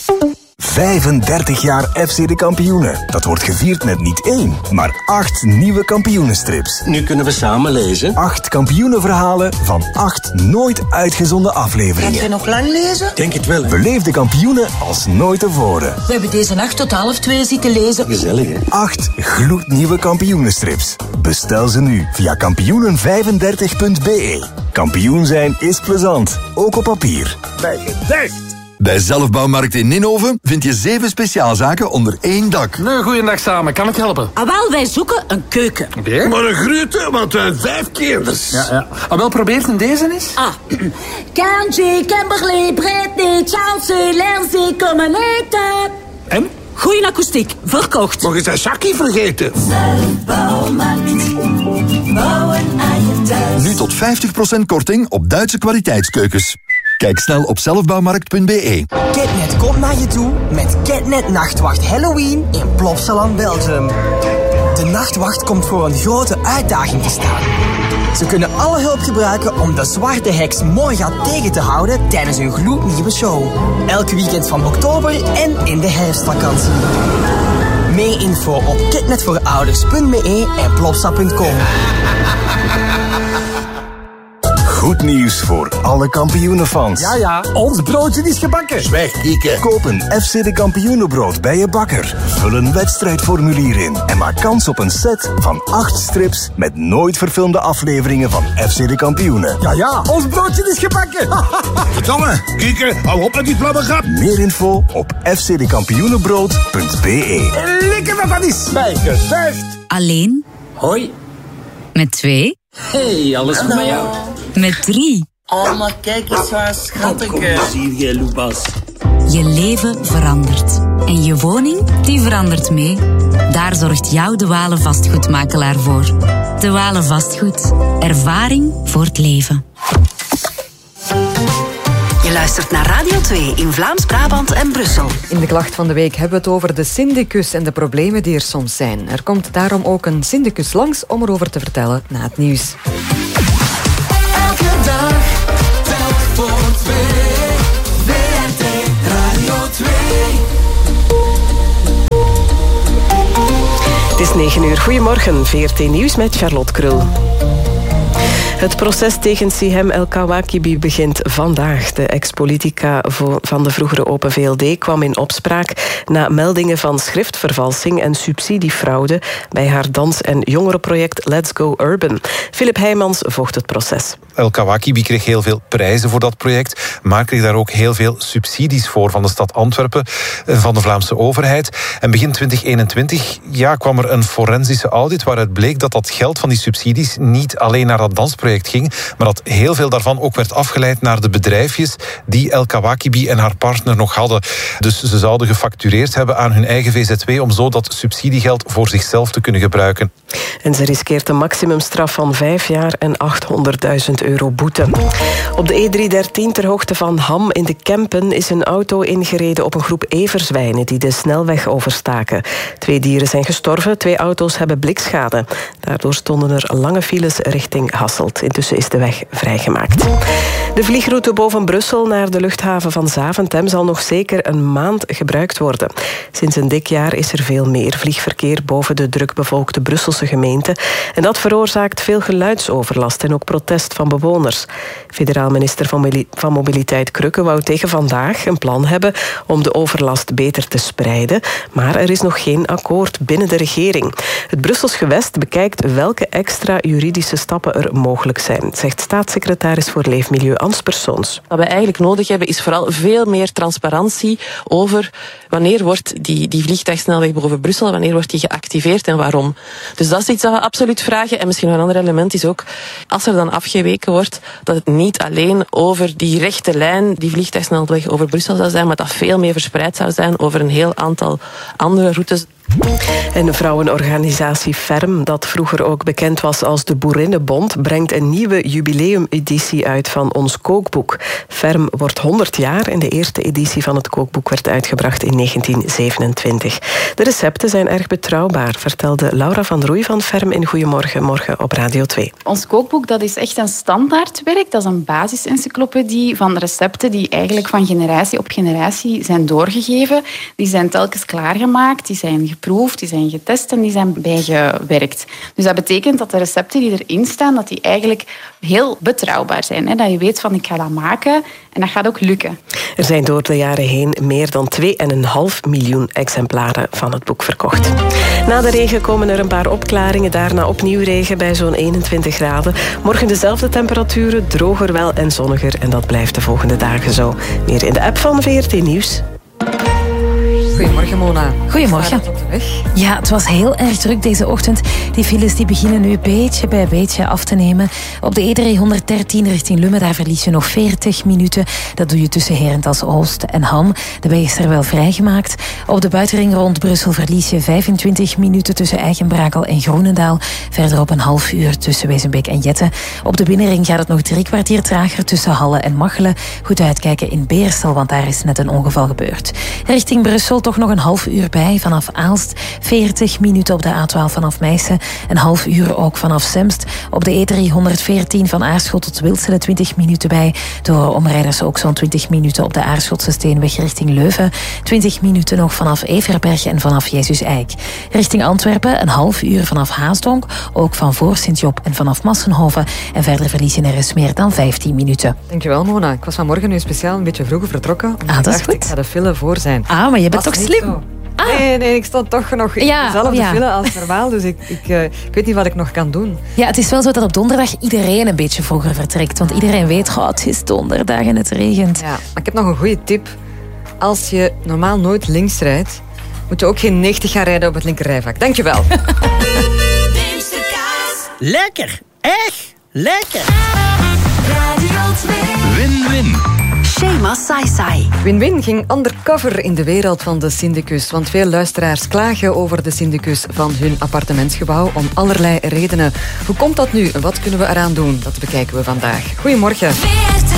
35 jaar FC de Kampioenen. Dat wordt gevierd met niet 1, maar 8 nieuwe kampioenenstrips. Nu kunnen we samen lezen. 8 kampioenenverhalen van 8 nooit uitgezonden afleveringen. Gaat jij nog lang lezen? Denk het wel. Beleef de kampioenen als nooit tevoren. We hebben deze nacht tot 1:30 zitten lezen. Gezellig, hè? 8 gloednieuwe kampioenenstrips. Bestel ze nu via kampioenen35.be. Kampioen zijn is plezant, ook op papier. Bij gezegd. Bij Zelfbouwmarkt in Ninhoven vind je 7 speciaalzaken onder één dak. Nee, goeiedag samen. Kan ik helpen? Wel, wij zoeken een keuken. Oké. Maar een grote, want wij 5 kinders. Ja. Wel, probeert een deze eens? Kenji, Kimberly, Britney, Chelsea, Lindsay, kom maar eten. En? Goeie akoestiek, verkocht. Mogen ze Shaki vergeten? Zelfbouwmarkt. Bouwen aan je thuis. Nu tot 50% korting op Duitse kwaliteitskeukens. Kijk snel op zelfbouwmarkt.be. Catnet komt naar je toe met Catnet Nachtwacht Halloween in Plopsaland, Belgium. De Nachtwacht komt voor een grote uitdaging te staan. Ze kunnen alle hulp gebruiken om de zwarte heks Morga tegen te houden tijdens hun gloednieuwe show. Elk weekend van oktober en in de herfstvakantie. Meer info op catnetvoorouders.be en plopsa.com. Goed nieuws voor alle kampioenenfans. Ja, ons broodje is gebakken. Zwijg, Kieke. Koop een FC de Kampioenenbrood bij je bakker. Vul een wedstrijdformulier in en maak kans op een set van 8 strips met nooit verfilmde afleveringen van FC de Kampioenen. Ja, ons broodje is gebakken. Verdomme, Kieke, hou op met die flabbergrap. Meer info op fcdekampioenenbrood.be. Lekker dat is. Bij gezegd. Alleen? Hoi. Met 2? Hey, alles goed met jou? Met 3? Oh, maar kijk eens waar schattig. Kom eens hier, jij Loebas. Je leven verandert. En je woning, die verandert mee. Daar zorgt jouw De Walen vastgoedmakelaar voor. De Walen Vastgoed. Ervaring voor het leven. Je luistert naar Radio 2 in Vlaams-Brabant en Brussel. In de klacht van de week hebben we het over de syndicus en de problemen die er soms zijn. Er komt daarom ook een syndicus langs om erover te vertellen na het nieuws. Elke dag, telk voor 2. WRT Radio 2. Het is 9 uur. Goedemorgen, VRT Nieuws met Charlotte Krul. Het proces tegen Sihem El Kawakibi begint vandaag. De ex-politica van de vroegere Open VLD kwam in opspraak na meldingen van schriftvervalsing en subsidiefraude bij haar dans- en jongerenproject Let's Go Urban. Philip Heijmans volgt het proces. El Kawakibi kreeg heel veel prijzen voor dat project, maar kreeg daar ook heel veel subsidies voor van de stad Antwerpen, van de Vlaamse overheid. En begin 2021 kwam er een forensische audit waaruit bleek dat dat geld van die subsidies niet alleen naar dat dansproject ging, maar dat heel veel daarvan ook werd afgeleid naar de bedrijfjes die El Kawakibi en haar partner nog hadden. Dus ze zouden gefactureerd hebben aan hun eigen VZW om zo dat subsidiegeld voor zichzelf te kunnen gebruiken. En ze riskeert een maximumstraf van 5 jaar en €800.000 boete. Op de E313 ter hoogte van Ham in de Kempen is een auto ingereden op een groep everzwijnen die de snelweg overstaken. 2 dieren zijn gestorven, 2 auto's hebben blikschade. Daardoor stonden er lange files richting Hasselt. Intussen is de weg vrijgemaakt. De vliegroute boven Brussel naar de luchthaven van Zaventem zal nog zeker een maand gebruikt worden. Sinds een dik jaar is er veel meer vliegverkeer boven de drukbevolkte Brusselse gemeente. En dat veroorzaakt veel geluidsoverlast en ook protest van bewoners. Federaal minister van Mobiliteit Krukke wou tegen vandaag een plan hebben om de overlast beter te spreiden. Maar er is nog geen akkoord binnen de regering. Het Brussels gewest bekijkt welke extra juridische stappen er mogelijk zijn, zegt staatssecretaris voor Leefmilieu Ans Persoons. Wat we eigenlijk nodig hebben is vooral veel meer transparantie over wanneer wordt die vliegtuigsnelweg boven Brussel, wanneer wordt die geactiveerd en waarom. Dus dat is iets dat we absoluut vragen. En misschien een ander element is ook, als er dan afgeweken wordt, dat het niet alleen over die rechte lijn, die vliegtuigsnelweg over Brussel zou zijn, maar dat veel meer verspreid zou zijn over een heel aantal andere routes. En de vrouwenorganisatie Ferm, dat vroeger ook bekend was als de Boerinnenbond, brengt een nieuwe jubileumeditie uit van ons kookboek. Ferm wordt 100 jaar en de eerste editie van het kookboek werd uitgebracht in 1927. De recepten zijn erg betrouwbaar, vertelde Laura van Roei van Ferm in Goedemorgen morgen op Radio 2. Ons kookboek, dat is echt een standaardwerk. Dat is een basisencyclopedie van recepten die eigenlijk van generatie op generatie zijn doorgegeven. Die zijn telkens klaargemaakt, die zijn geproefd, die zijn getest en die zijn bijgewerkt. Dus dat betekent dat de recepten die erin staan, dat die eigenlijk heel betrouwbaar zijn. Hè? Dat je weet van, ik ga dat maken en dat gaat ook lukken. Er zijn door de jaren heen meer dan 2,5 miljoen exemplaren van het boek verkocht. Na de regen komen er een paar opklaringen, daarna opnieuw regen bij zo'n 21 graden. Morgen dezelfde temperaturen, droger wel en zonniger en dat blijft de volgende dagen zo. Meer in de app van VRT Nieuws. Goedemorgen, Mona. Goedemorgen. Ja, het was heel erg druk deze ochtend. Die files die beginnen nu beetje bij beetje af te nemen. Op de E313 richting Lummen, daar verlies je nog 40 minuten. Dat doe je tussen Herentals Oost en Ham. De weg is er wel vrijgemaakt. Op de buitenring rond Brussel verlies je 25 minuten tussen Eigenbrakel en Groenendaal. Verderop een half uur tussen Wezenbeek en Jette. Op de binnenring gaat het nog 3 kwartier trager tussen Halle en Machelen. Goed uitkijken in Beersel, want daar is net een ongeval gebeurd. Richting Brussel toch nog een half uur bij vanaf Aalst. 40 minuten op de A12 vanaf Meissen. Een half uur ook vanaf Semst. Op de E314 van Aarschot tot Wilsele 20 minuten bij. Door omrijders ook zo'n 20 minuten op de Aarschotse Steenweg richting Leuven. 20 minuten nog vanaf Everberg en vanaf Jezus Eik. Richting Antwerpen een half uur vanaf Haasdonk. Ook van voor Sint-Job en vanaf Massenhoven. En verder verlies je er eens meer dan 15 minuten. Dankjewel, Mona. Ik was vanmorgen nu speciaal een beetje vroeger vertrokken. Dat is goed. Ik ga de file voor zijn. Maar je bent toch slim? Nee, ik stond toch nog in dezelfde file als normaal. Dus ik weet niet wat ik nog kan doen. Ja, het is wel zo dat op donderdag iedereen een beetje vroeger vertrekt. Want iedereen weet, het is donderdag en het regent. Ja, maar ik heb nog een goede tip. Als je normaal nooit links rijdt, moet je ook geen 90 gaan rijden op het linkerrijvak. Dankjewel. Lekker. Echt lekker. Radio 2. Win-win. Shema Sai. Win-win ging undercover in de wereld van de Syndicus. Want veel luisteraars klagen over de Syndicus van hun appartementsgebouw om allerlei redenen. Hoe komt dat nu en wat kunnen we eraan doen? Dat bekijken we vandaag. Goedemorgen.